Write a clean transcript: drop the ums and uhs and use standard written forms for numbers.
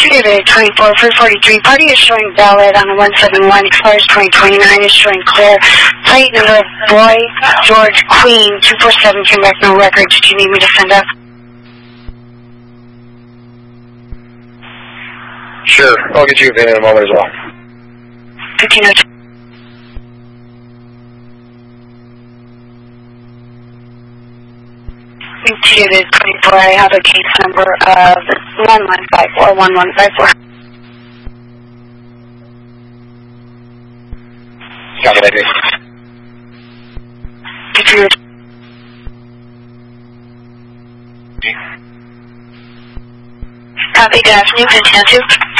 David 24 for 43. Party is showing valid on the 171. Expires 2029 is showing clear. Plate number Boy George Queen 247 came back no record. Did you need me to send up? Sure. I'll get you a VIN in a moment as well. 1502. David 24. I have a case number of 1154. Got it, I do. Copy, good afternoon, 10-2.